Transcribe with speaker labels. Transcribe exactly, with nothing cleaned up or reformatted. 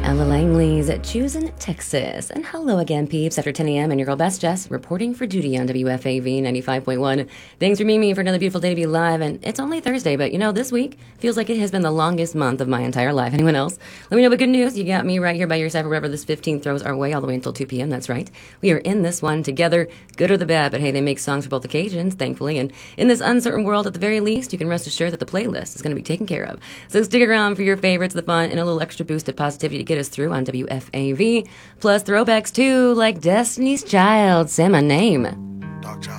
Speaker 1: Ella Langley's Choosing Texas. And hello again, peeps. After ten a.m. and your girl Best Jess reporting for duty on W F A V ninety-five point one. Thanks for meeting me for another beautiful day to be live. And it's only Thursday, but you know, this week feels like it has been the longest month of my entire life. Anyone else? Let me know what good news. You got me right here by your side for whatever this fifteenth throws our way all the way until two p.m. That's right. We are in this one together, good or the bad. But hey, they make songs for both occasions, thankfully. And in this uncertain world, at the very least, you can rest assured that the playlist is going to be taken care of. So stick around for your favorites, the fun, and a little extra boost of positivity to get us through on W F A V. Plus throwbacks too, like Destiny's Child, Say My Name.